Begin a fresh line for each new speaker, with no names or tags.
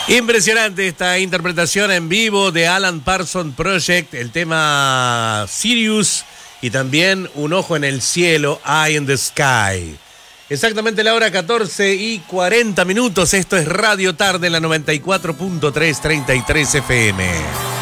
Impresionante esta interpretación en vivo de Alan Parsons Project, el tema Sirius y también Un ojo en el cielo, Eye in the Sky. Exactamente la hora 14:40. Esto es Radio Tarde en la 94.333 FM.